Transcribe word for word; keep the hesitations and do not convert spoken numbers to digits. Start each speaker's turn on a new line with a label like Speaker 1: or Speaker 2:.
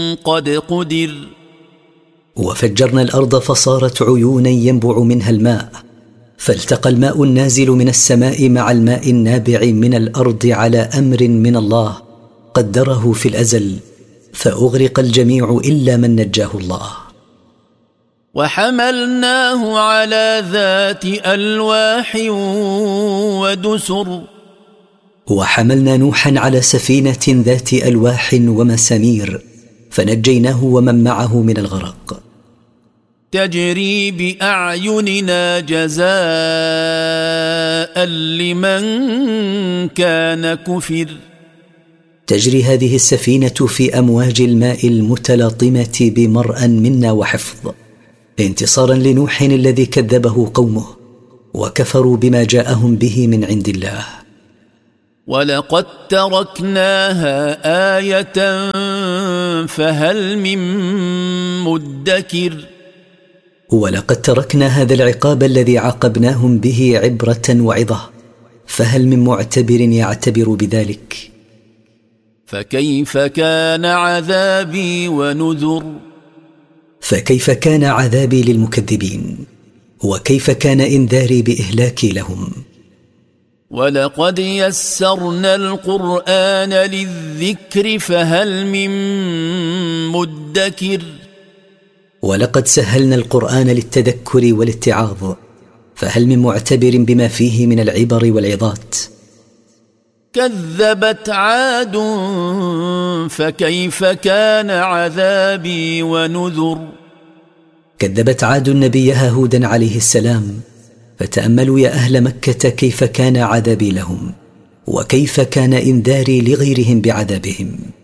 Speaker 1: قد قدر
Speaker 2: وفجرنا الأرض فصارت عيونا ينبع منها الماء، فالتقى الماء النازل من السماء مع الماء النابع من الأرض على أمر من الله قدره في الأزل، فأغرق الجميع إلا من نجاه الله.
Speaker 1: وحملناه على ذات ألواح ودسر
Speaker 2: وحملنا نوحا على سفينة ذات ألواح ومسامير، فنجيناه ومن معه من الغرق.
Speaker 1: تجري بأعيننا جزاء لمن كان كفر
Speaker 2: تجري هذه السفينة في أمواج الماء المتلاطمة بمرأ منا وحفظ، انتصارا لنوح الذي كذبه قومه وكفروا بما جاءهم به من عند الله.
Speaker 1: ولقد تركناها آية فهل من مدكر
Speaker 2: ولقد تركنا هذا العقاب الذي عاقبناهم به عبرة وعظة، فهل من معتبر يعتبر بذلك؟
Speaker 1: فكيف كان عذابي ونذر
Speaker 2: فكيف كان عذابي للمكذبين، وكيف كان إنذاري بإهلاكي لهم.
Speaker 1: ولقد يسرنا القرآن للذكر فهل من مدكر
Speaker 2: ولقد سهلنا القرآن للتذكر والاتعاظ، فهل من معتبر بما فيه من العبر والعظات؟
Speaker 1: كذبت عاد فكيف كان عذابي ونذر
Speaker 2: كذبت عاد نبيها هودا عليه السلام، فتأملوا يا أهل مكة كيف كان عذابي لهم، وكيف كان إنذاري لغيرهم بعذابهم.